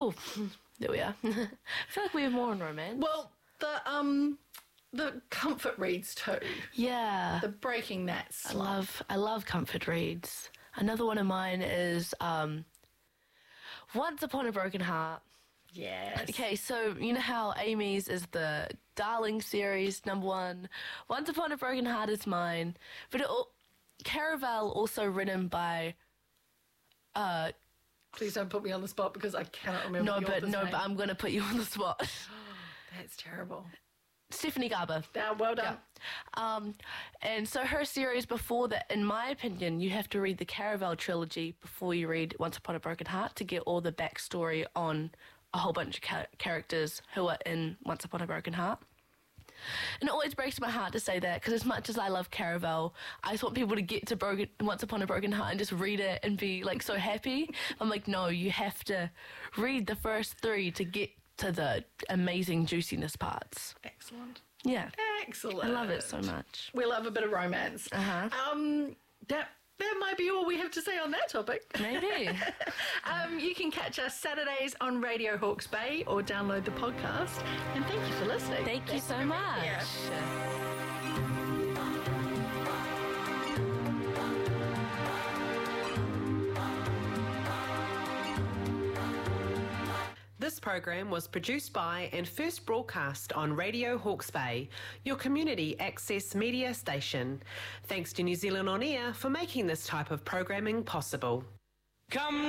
Oh, there we are. I feel like we have more on romance. Well, the comfort reads too. Yeah. The breaking that slump. I love comfort reads. Another one of mine is Once Upon a Broken Heart. Yes. Okay, so you know how Amy's is the darling series, number 1. Once Upon a Broken Heart is mine. But Caraval, also written by... Please don't put me on the spot because I cannot remember the author's name. But I'm going to put you on the spot. That's terrible. Stephanie Garber. Well done. Yeah. And so her series before that, in my opinion, you have to read the Caraval trilogy before you read Once Upon a Broken Heart to get all the backstory on a whole bunch of characters who are in Once Upon a Broken Heart. And it always breaks my heart to say that, because as much as I love Caraval, I just want people to get to Once Upon a Broken Heart and just read it and be like so happy. I'm like, no, you have to read the first 3 to get to the amazing juiciness parts. Excellent. Yeah. Excellent. I love it so much. We love a bit of romance. That might be all we have to say on that topic. Maybe. You can catch us Saturdays on Radio Hawke's Bay or download the podcast. And thank you for listening. Thank you so much. This program was produced by and first broadcast on Radio Hawke's Bay, your community access media station. Thanks to New Zealand On Air for making this type of programming possible. Come